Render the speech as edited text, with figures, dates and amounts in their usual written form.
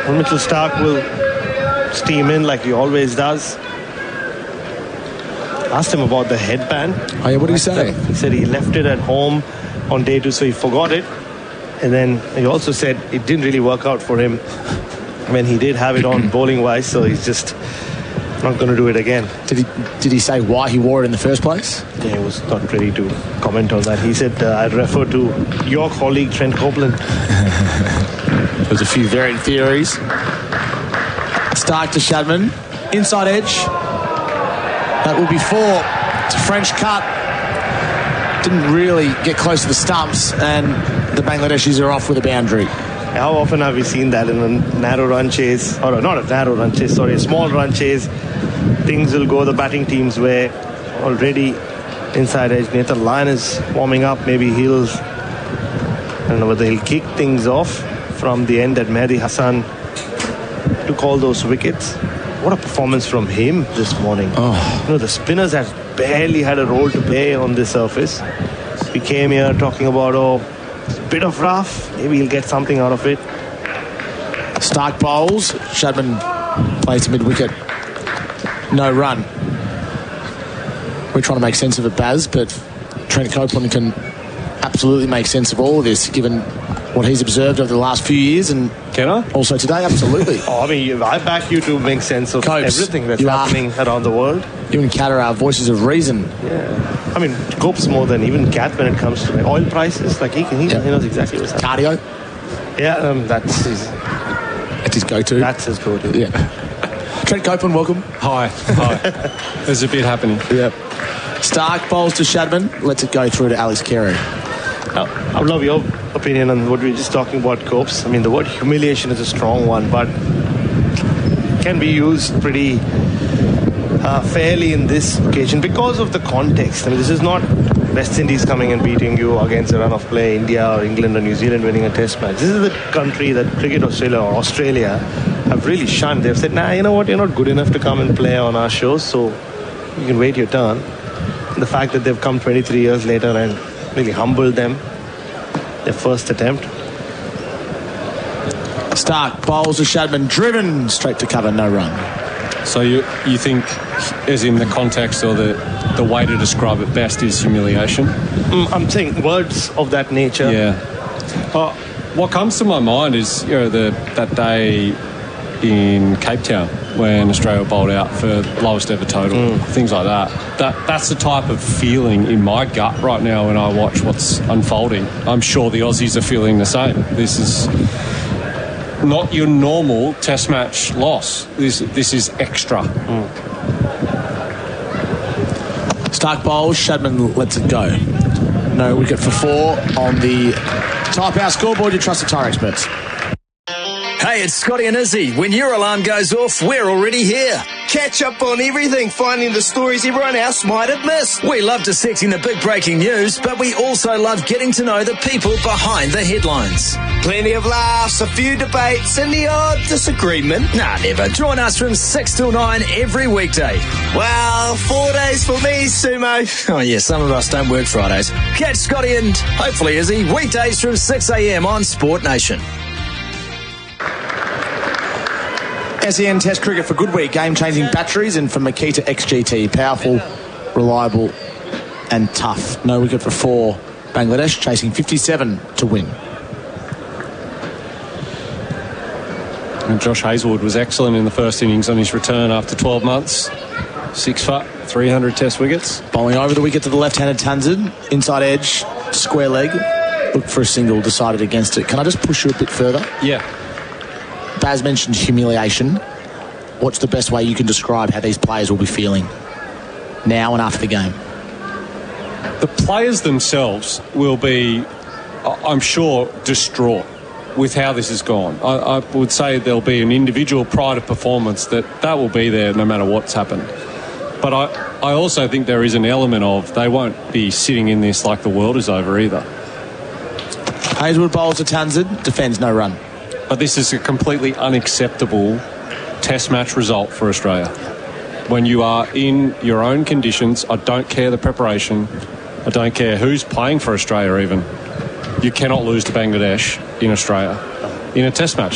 Well, Mitchell Starc will steam in like he always does. Asked him about the headband. Oh, yeah, what did he say? He said he left it at home on day 2, so he forgot it. And then he also said it didn't really work out for him when he did have it on bowling-wise, so he's just not going to do it again. Did he say why he wore it in the first place? Yeah, he was not ready to comment on that. He said, I'd refer to your colleague, Trent Copeland. There's a few varied theories. Starc to Shadman. Inside edge. That will be 4. It's a French cut. Didn't really get close to the stumps, and the Bangladeshis are off with a boundary. How often have we seen that in a narrow run chase? Or not a narrow run chase, sorry, a small run chase. Things will go the batting team's way. Already inside edge, Nathan Lyon is warming up. Maybe I don't know whether he'll kick things off from the end at Mehdi Hassan to call those wickets. What a performance from him this morning. The spinners have barely had a role to play on this surface. We came here talking about, it's a bit of rough. Maybe he'll get something out of it. Starc bowls. Shadman plays to mid-wicket. No run. We're trying to make sense of it, Baz, but Trent Copeland can absolutely make sense of all of this, given what he's observed over the last few years, and can I? Also today, absolutely. I back you to make sense of everything that's happening around the world. You and Kat are our voices of reason. Yeah. Cope's more than even Kat when it comes to oil prices. Like he knows exactly what's happening. Cardio. Yeah, that's his go-to. That's his go-to. Yeah. Trent Copeland, welcome. Hi. There's a bit happening. Yep. Starc bowls to Shadman. Lets it go through to Alex Carey. I would love your opinion on what we were just talking about Copes. The word humiliation is a strong one, but can be used pretty fairly in this occasion because of the context. This is not West Indies coming and beating you against a run of play, India or England or New Zealand winning a test match. This is the country that Cricket Australia or Australia have really shunned. They've said, you know what, you're not good enough to come and play on our shows, so you can wait your turn. And the fact that they've come 23 years later and really humbled them, their first attempt. Starc bowls to Shadman, driven straight to cover, no run. So you think, as in the context or the way to describe it best is humiliation? I'm saying words of that nature. Yeah. What comes to my mind is that day in Cape Town when Australia bowled out for lowest ever total, things like that. That's the type of feeling in my gut right now when I watch what's unfolding. I'm sure the Aussies are feeling the same. This is not your normal test match loss. This is extra. Starc bowls, Shadman lets it go. No wicket for 4 on the Tyre Power scoreboard. You trust the tyre experts. Hey, it's Scotty and Izzy. When your alarm goes off, we're already here. Catch up on everything, finding the stories everyone else might have missed. We love dissecting the big breaking news, but we also love getting to know the people behind the headlines. Plenty of laughs, a few debates, and the odd disagreement. Nah, never. Join us from 6 till 9 every weekday. Well, 4 days for me, Sumo. Oh, yeah, some of us don't work Fridays. Catch Scotty and hopefully Izzy weekdays from 6 a.m. on Sport Nation. SEN Test Cricket for Goodweek, game-changing batteries, and for Makita XGT, powerful, reliable and tough. No wicket for 4. Bangladesh chasing 57 to win. And Josh Hazlewood was excellent in the first innings on his return after 12 months. 6 foot, 300 test wickets. Bowling over the wicket to the left-handed Tanzid, inside edge, square leg, looked for a single, decided against it. Can I just push you a bit further? Yeah. Baz mentioned humiliation. What's the best way you can describe how these players will be feeling now and after the game? The players themselves will be, I'm sure, distraught with how this has gone. I would say there'll be an individual pride of performance that will be there no matter what's happened. But I also think there is an element of they won't be sitting in this like the world is over either. Hazlewood bowls to Tanzid, defends, no run. But this is a completely unacceptable test match result for Australia. When you are in your own conditions, I don't care the preparation, I don't care who's playing for Australia even, you cannot lose to Bangladesh in Australia in a test match.